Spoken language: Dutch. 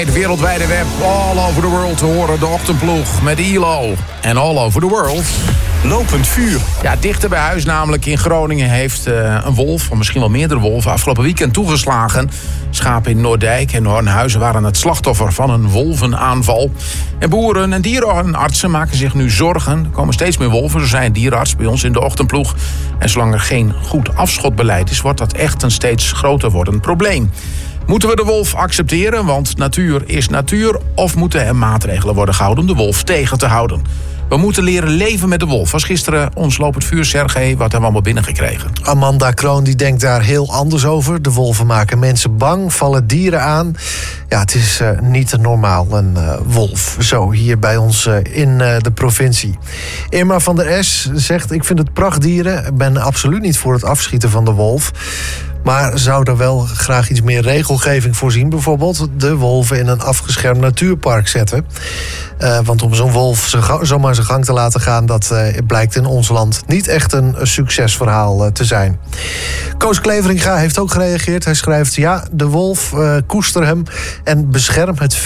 Het wereldwijde web, all over the world te horen. De ochtendploeg met ELO en all over the world. Lopend vuur. Ja, dichter bij huis namelijk in Groningen heeft een wolf, of misschien wel meerdere wolven, afgelopen weekend toegeslagen. Schapen in Noorddijk en Hornhuizen waren het slachtoffer van een wolvenaanval. En boeren en dierenartsen maken zich nu zorgen. Er komen steeds meer wolven, zo zei een dierenarts bij ons in de ochtendploeg. En zolang er geen goed afschotbeleid is, wordt dat echt een steeds groter wordend probleem. Moeten we de wolf accepteren, want natuur is natuur, of moeten er maatregelen worden gehouden om de wolf tegen te houden? We moeten leren leven met de wolf. Was gisteren ons lopend vuur, Sergej. Wat hebben we allemaal binnengekregen? Amanda Kroon die denkt daar heel anders over. De wolven maken mensen bang, vallen dieren aan. Ja, het is niet normaal, een wolf. Zo, hier bij ons in de provincie. Irma van der S zegt, ik vind het prachtdieren. Ik ben absoluut niet voor het afschieten van de wolf. Maar zou er wel graag iets meer regelgeving voor zien. Bijvoorbeeld de wolven in een afgeschermd natuurpark zetten. Want om zo'n wolf zomaar zijn gang te laten gaan, dat blijkt in ons land niet echt een succesverhaal te zijn. Koos Kleveringa heeft ook gereageerd. Hij schrijft, ja, de wolf, koester hem en bescherm het